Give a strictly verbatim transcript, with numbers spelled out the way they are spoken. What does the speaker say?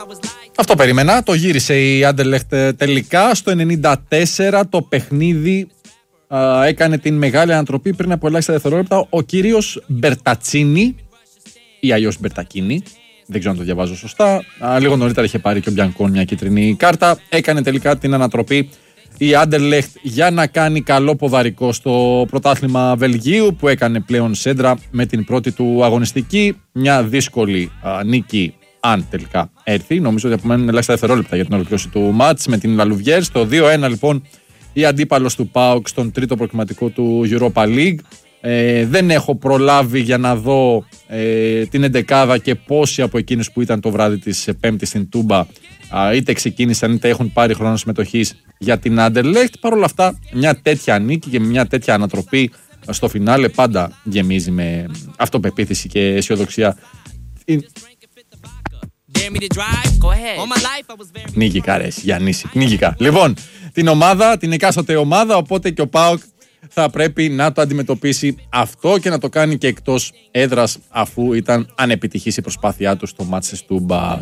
Αυτό περίμενα. Το γύρισε η Άντερλεχτ τελικά. Στο ενενήντα τέσσερα το παιχνίδι α, έκανε την μεγάλη ανατροπή πριν από ελάχιστα δευτερόλεπτα. Ο κύριος Μπερτατσίνι, ή αλλιώς Μπερτακίνι, δεν ξέρω αν το διαβάζω σωστά. Α, λίγο νωρίτερα είχε πάρει και ο Μπιανκόν μια κίτρινη κάρτα. Έκανε τελικά την ανατροπή η Άντερλεχτ για να κάνει καλό ποδαρικό στο πρωτάθλημα Βελγίου, που έκανε πλέον σέντρα με την πρώτη του αγωνιστική. Μια δύσκολη α, νίκη, αν τελικά έρθει. Νομίζω ότι απομένουν ελάχιστα δευτερόλεπτα για την ολοκλήρωση του μάτς με την Λαλουβιέρ. Στο δύο ένα λοιπόν η αντίπαλος του ΠΑΟΚ στον τρίτο προκριματικό του Europa League. Ε, δεν έχω προλάβει για να δω ε, την εντεκάδα και πόσοι από εκείνους που ήταν το βράδυ της Πέμπτης στην Τούμπα α, είτε ξεκίνησαν είτε έχουν πάρει χρόνο συμμετοχής για την Άντερλεχτ. Παρ' όλα αυτά, μια τέτοια νίκη και μια τέτοια ανατροπή στο φινάλε πάντα γεμίζει με αυτοπεποίθηση και αισιοδοξία. Νίκηκα ρε Γιαννήση, νίκηκα. Λοιπόν, την ομάδα, την εκάστοτε ομάδα, οπότε και ο ΠΑΟΚ θα πρέπει να το αντιμετωπίσει αυτό και να το κάνει και εκτός έδρας, αφού ήταν ανεπιτυχής η προσπάθειά του στο μάτς της Τούμπας.